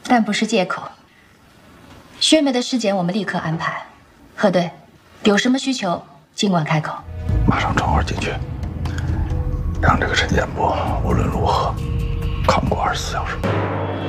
但不是借口。薛梅的尸检我们立刻安排。贺队，有什么需求尽管开口。 马上传话进去，让这个陈建波无论如何扛过24小时。